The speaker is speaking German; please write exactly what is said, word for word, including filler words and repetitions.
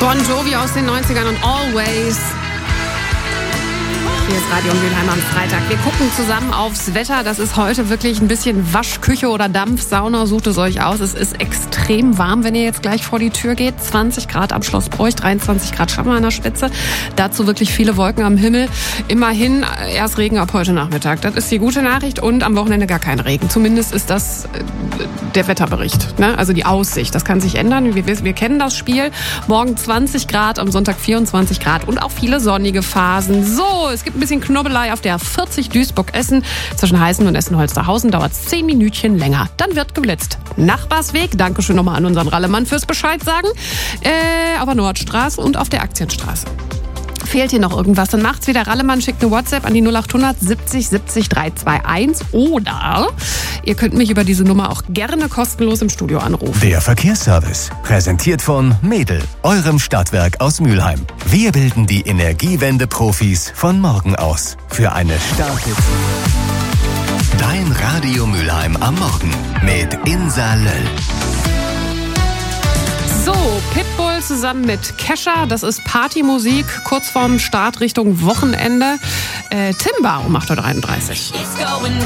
Bon Jovi aus den neunzigern und Always. Hier ist Radio Mülheim am Freitag. Wir gucken zusammen aufs Wetter. Das ist heute wirklich ein bisschen Waschküche oder Dampfsauna. Sucht es euch aus. Es ist extrem warm, wenn ihr jetzt gleich vor die Tür geht. zwanzig Grad am Schloss Broich, dreiundzwanzig Grad Schatten an der Spitze. Dazu wirklich viele Wolken am Himmel. Immerhin erst Regen ab heute Nachmittag. Das ist die gute Nachricht. Und am Wochenende gar kein Regen. Zumindest ist das der Wetterbericht, ne? Also die Aussicht. Das kann sich ändern. Wir, wir kennen das Spiel. Morgen zwanzig Grad, am Sonntag vierundzwanzig Grad und auch viele sonnige Phasen. So, es gibt ein bisschen Knubbelei auf der vierzig Duisburg-Essen. Zwischen Heißen und Essen-Holsterhausen dauert es zehn Minütchen länger. Dann wird geblitzt. Nachbarsweg, Dankeschön nochmal an unseren Rallemann fürs Bescheid sagen, äh, auf der Nordstraße und auf der Aktienstraße. Fehlt hier noch irgendwas, dann macht's wieder. Rallemann schickt eine WhatsApp an die null achthundert siebzig siebzig dreihunderteinundzwanzig oder ihr könnt mich über diese Nummer auch gerne kostenlos im Studio anrufen. Der Verkehrsservice, präsentiert von Mädel, eurem Stadtwerk aus Mülheim. Wir bilden die Energiewende-Profis von morgen aus. Für eine starke Zukunft. Dein Radio Mülheim am Morgen mit Insa Löll. So, Pitbull zusammen mit Kesha, das ist Partymusik, kurz vorm Start Richtung Wochenende. Äh, Timber um acht Uhr dreiunddreißig.